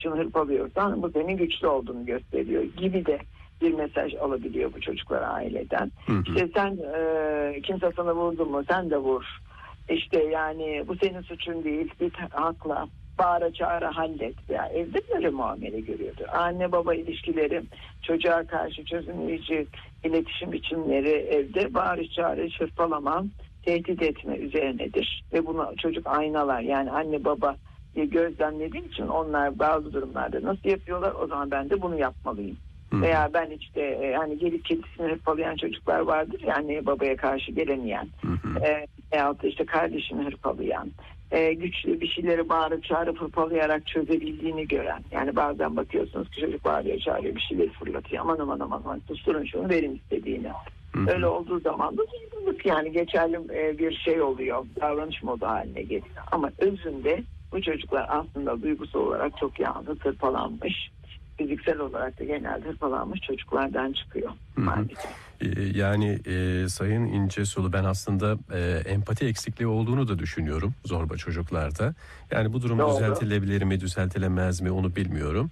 şunu hırpalıyorsan bu senin güçlü olduğunu gösteriyor gibi de bir mesaj alabiliyor bu çocuklar aileden. İşte sen kimse sana vurdu mu sen de vur. İşte yani bu senin suçun değil, bir hakla bağıra çağıra hallet. Ya evde böyle muamele görüyordu. Anne baba ilişkileri, çocuğa karşı çözümleyici iletişim biçimleri evde bağırış çağırış, hırpalama, tehdit etme üzerinedir. Ve bunu çocuk aynalar, yani anne baba gözlemlediği için onlar bazı durumlarda nasıl yapıyorlar, o zaman ben de bunu yapmalıyım. Veya ben işte hani gelip kedisini hırpalayan çocuklar vardır ya, anneye babaya karşı gelemeyen, veyahut da işte kardeşini hırpalayan, güçlü bir şeyleri bağırıp çağırıp hırpalayarak çözebildiğini gören. Yani bazen bakıyorsunuz ki çocuk bağırıyor çağırıyor, bir şeyleri fırlatıyor, aman aman aman aman susturun şunu, verin istediğini. Öyle olduğu zaman da duyguluk, yani geçerli bir şey oluyor, davranış modu haline geliyor. Ama özünde bu çocuklar aslında duygusal olarak çok yalnız, hırpalanmış, fiziksel olarak da genelde hırpalanmış çocuklardan çıkıyor maalesef. Yani Sayın İncesu'lu, ben aslında empati eksikliği olduğunu da düşünüyorum zorba çocuklarda. Yani bu durum düzeltilebilir mi, düzeltilemez mi onu bilmiyorum.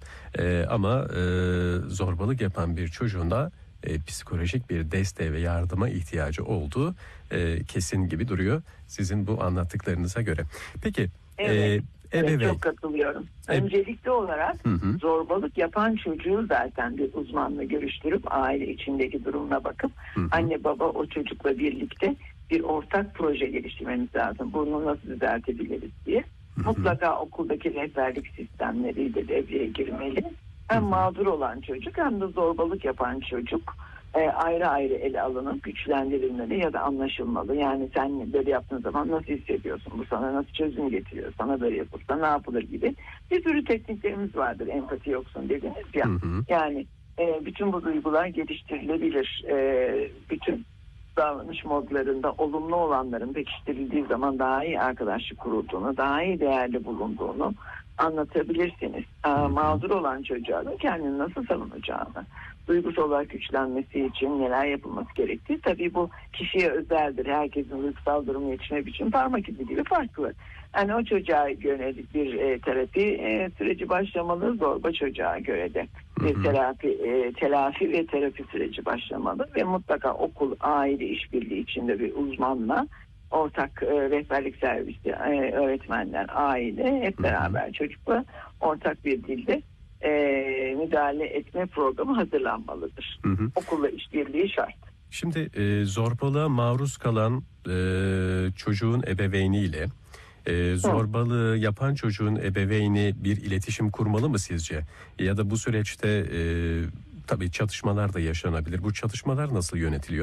Ama zorbalık yapan bir çocuğun da psikolojik bir desteğe ve yardıma ihtiyacı olduğu kesin gibi duruyor sizin bu anlattıklarınıza göre. Peki. Evet. Evet, çok katılıyorum. Öncelikli olarak zorbalık yapan çocuğu zaten bir uzmanla görüştürüp aile içindeki durumuna bakıp anne baba o çocukla birlikte bir ortak proje geliştirmemiz lazım. Bunu nasıl düzeltebiliriz diye. Mutlaka okuldaki rehberlik sistemleri de devreye girmeli. Hem mağdur olan çocuk hem de zorbalık yapan çocuk ayrı ayrı ele alınıp güçlendirilmeli ya da anlaşılmalı. Yani sen böyle yaptığın zaman nasıl hissediyorsun? Bu sana nasıl çözüm getiriyor? Sana böyle yapılsa ne yapılır gibi bir sürü tekniklerimiz vardır. Empati yoksun dediniz ya. Yani bütün bu duygular geliştirilebilir. Bütün davranış modlarında olumlu olanların pekiştirildiği zaman daha iyi arkadaşlık kurulduğunu, daha iyi değerli bulunduğunu anlatabilirsiniz. Mağdur olan çocuğa da kendini nasıl savunacağını, duygusal olarak güçlenmesi için neler yapılması gerektiği, tabii bu kişiye özeldir. Herkesin duygusal durumu yetişme biçimi parmak izi gibi farklı. Yani o çocuğa yönelik bir terapi süreci başlamalı, zorba çocuğa göre de bir telafi ve terapi süreci başlamalı ve mutlaka okul, aile işbirliği içinde bir uzmanla, ortak rehberlik servisi, öğretmenler, aile hep beraber çocukla ortak bir dilde müdahale etme programı hazırlanmalıdır. Okulla işbirliği şart. Şimdi zorbalığa maruz kalan çocuğun ebeveyniyle zorbalığı yapan çocuğun ebeveyni bir iletişim kurmalı mı sizce? Ya da bu süreçte tabii çatışmalar da yaşanabilir. Bu çatışmalar nasıl yönetiliyor?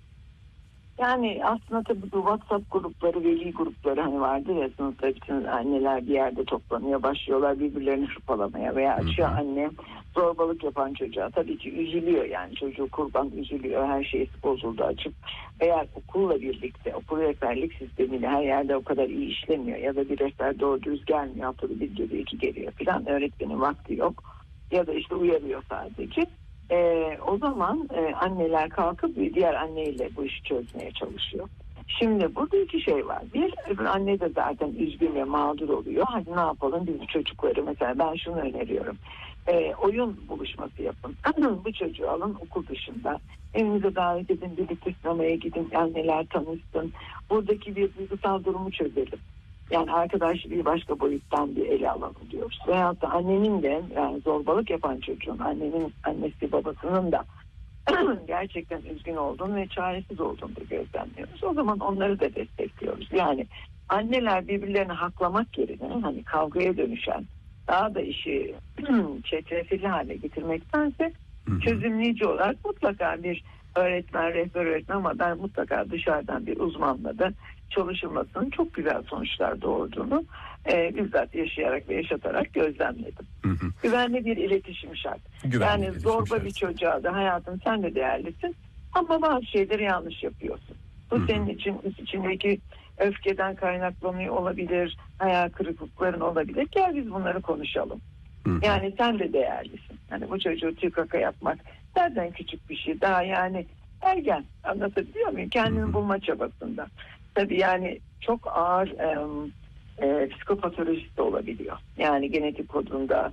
Yani aslında tabii bu WhatsApp grupları, veli grupları hani vardır ya, sınıfta bütün anneler bir yerde toplanıyor, başlıyorlar birbirlerini hırpalamaya veya açıyor anne zorbalık yapan çocuğa. Tabii ki üzülüyor, yani çocuğu kurban üzülüyor, her şey bozuldu açıp. Eğer okulla birlikte, okul rehberlik sistemiyle her yerde o kadar iyi işlemiyor ya da bir rehber doğru düz gelmiyor, haftada bir geliyor, iki geliyor falan, öğretmenin vakti yok ya da işte uyarıyor sadece. O zaman anneler kalkıp bir diğer anneyle bu işi çözmeye çalışıyor. Şimdi burada iki şey var. Bir, öbür anne de zaten üzgün ve mağdur oluyor. Hadi ne yapalım biz bu çocukları, mesela ben şunu öneriyorum. Oyun buluşması yapın. Bu çocuğu alın okul dışında. Evinize davet edin, birlikte sinemaya gidin, anneler tanışsın. Buradaki bir duygusal durumu çözelim. Yani arkadaş bir başka boyuttan bir ele alalım diyoruz. Veyahut da annenin de, yani zorbalık yapan çocuğun, annenin, annesi babasının da gerçekten üzgün olduğunu ve çaresiz olduğunu da gözlemliyoruz. O zaman onları da destekliyoruz. Yani anneler birbirlerini haklamak yerine hani kavgaya dönüşen, daha da işi çetrefilli hale getirmektense çözümleyici olarak mutlaka bir öğretmen, rehber öğretmen, ama ben mutlaka dışarıdan bir uzmanla da çalışılmasının çok güzel sonuçlar doğurduğunu bizzat yaşayarak ve yaşatarak gözlemledim. Güvenli bir iletişim şart. Güvenli yani zorba bir çocuğa da hayatım sen de değerlisin ama bazı şeyleri yanlış yapıyorsun. Bu senin için içindeki öfkeden kaynaklanıyor olabilir, hayal kırıklıkların olabilir. Gel biz bunları konuşalım. Yani sen de değerlisin. Yani bu çocuğu tükaka yapmak zaten küçük bir şey. Daha yani ergen, anlatabiliyor muyum? Kendini bulma çabasında. Tabii yani çok ağır psikopatolojisi de olabiliyor. Yani genetik kodunda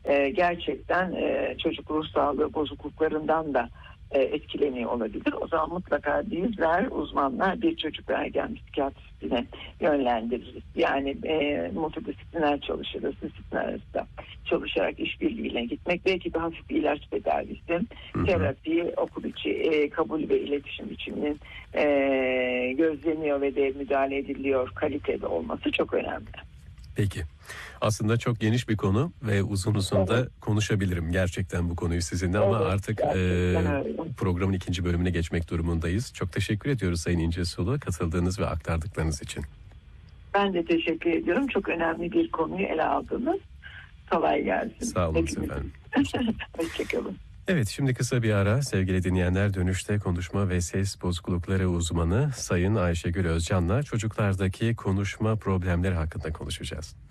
gerçekten çocuk ruh sağlığı bozukluklarından da etkileniyor olabilir. O zaman mutlaka bizler uzmanlar bir çocuk ve ergen psikiyatristine yönlendiririz. Yani multidisipliner çalışırız, disiplin arasında çalışarak işbirliğiyle gitmek, belki bir hafif bir ilaç tedavisi, terapi, okul içi kabul ve iletişim biçiminin gözleniyor ve de müdahale ediliyor kalitede olması çok önemli. Peki. Aslında çok geniş bir konu ve uzun da konuşabilirim gerçekten bu konuyu sizinle ama artık programın ikinci bölümüne geçmek durumundayız. Çok teşekkür ediyoruz Sayın İncesoğlu katıldığınız ve aktardıklarınız için. Ben de teşekkür ediyorum. Çok önemli bir konuyu ele aldınız. Kolay gelsin. Sağ olun efendim. Hoşçakalın. Evet, şimdi kısa bir ara. Sevgili dinleyenler, dönüşte konuşma ve ses bozuklukları uzmanı Sayın Ayşegül Özcan'la çocuklardaki konuşma problemleri hakkında konuşacağız.